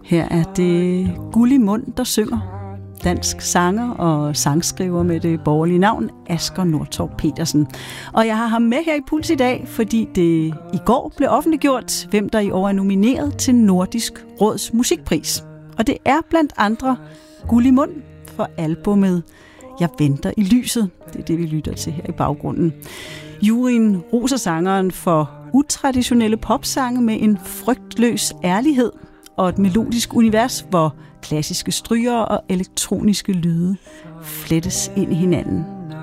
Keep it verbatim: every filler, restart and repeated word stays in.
Her er det Gulli Mund, der synger. Dansk sanger og sangskriver med det borgerlige navn Asger Nordtorp Petersen. Og jeg har ham med her i Puls i dag, fordi det i går blev offentliggjort, hvem der i år er nomineret til Nordisk Råds Musikpris. Og det er blandt andre Gulli Mund for albummet Jeg venter i lyset. Det er det, vi lytter til her i baggrunden. Juryen roser sangeren for utraditionelle popsange med en frygtløs ærlighed og et melodisk univers, hvor klassiske strygere og elektroniske lyde flettes ind i hinanden.